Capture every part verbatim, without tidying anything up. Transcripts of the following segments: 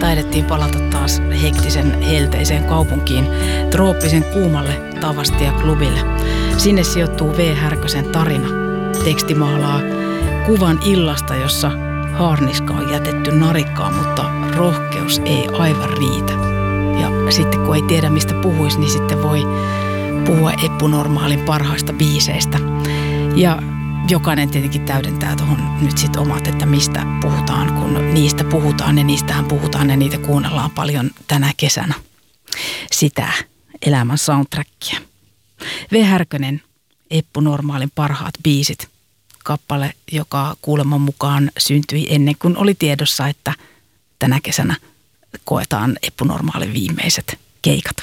taidettiin palata taas hektisen helteiseen kaupunkiin, trooppisen kuumalle Tavastia-klubille. Sinne sijoittuu V. Härkösen tarina. Teksti maalaa kuvan illasta, jossa haarniska on jätetty narikkaan, mutta rohkeus ei aivan riitä. Ja sitten kun ei tiedä mistä puhuisi, niin sitten voi puhua Eppu Normaalin parhaista biiseistä. Ja jokainen tietenkin täydentää tuohon nyt sitten omat, että mistä puhutaan, kun niistä puhutaan ja niistähän puhutaan ja niitä kuunnellaan paljon tänä kesänä. Sitä elämän soundtrackia. V. Härkönen, Eppu Normaalin parhaat biisit. Kappale, joka kuuleman mukaan syntyi ennen kuin oli tiedossa, että tänä kesänä koetaan Eppu Normaalin viimeiset keikat.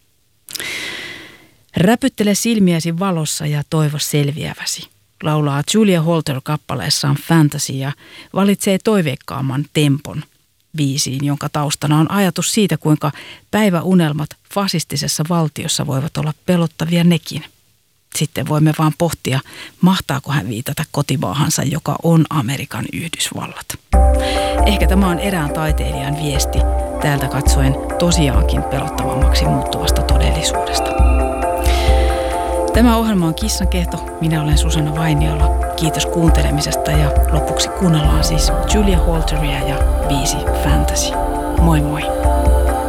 Räpyttele silmiäsi valossa ja toivo selviäväsi. Laulaa Julia Holter kappaleessaan Fantasy ja valitsee toiveikkaamman tempon biisiin, jonka taustana on ajatus siitä, kuinka päiväunelmat fasistisessa valtiossa voivat olla pelottavia nekin. Sitten voimme vaan pohtia, mahtaako hän viitata kotimaahansa, joka on Amerikan Yhdysvallat. Ehkä tämä on erään taiteilijan viesti täältä katsoen tosiaankin pelottavammaksi muuttuvasta todellisuudesta. Tämä ohjelma on Kissan kehto. Minä olen Susanna Vainiola. Kiitos kuuntelemisesta ja lopuksi kuunnellaan siis Julia Holteria ja biisi Fantasy. Moi moi!